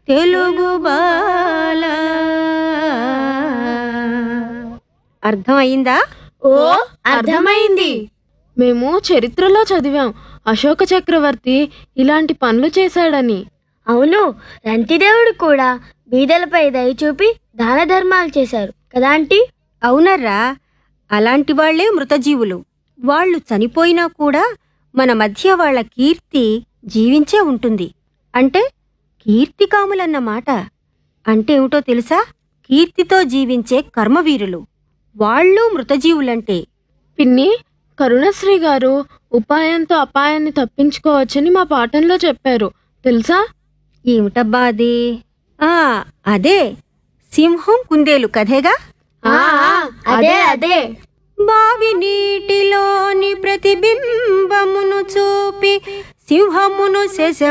తెలుగు బాల. అర్థమైందా? ఓ, అర్థమైంది. మేము చరిత్రలో చదివాం అశోక చక్రవర్తి ఇలాంటి పనులు చేశాడని. అవును, రంతిదేవుడు కూడా బీదలపై దయ చూపి దాన ధర్మాలు చేశారు కదా ఆంటీ? అవునర్రా, అలాంటి వాళ్లే మృతజీవులు. వాళ్ళు చనిపోయినా కూడా మన మధ్య వాళ్ల కీర్తి జీవించే ఉంటుంది. అంటే కీర్తికాములన్నమాట. అంటే ఏమిటో తెలుసా? కీర్తితో జీవించే కర్మవీరులు. వాళ్ళు మృతజీవులంటే. పిన్ని, కరుణశ్రీ గారు ఉపాయంతో అపాయాన్ని తప్పించుకోవచ్చని మా పాఠంలో చెప్పారు తెలుసా? ఏమిటబ్బా అది? అదే సింహం కుందేలు కథేగా. అదే అదే. బావి నీటిలోని ప్రతిబింబమును చూపి సింహమును శశ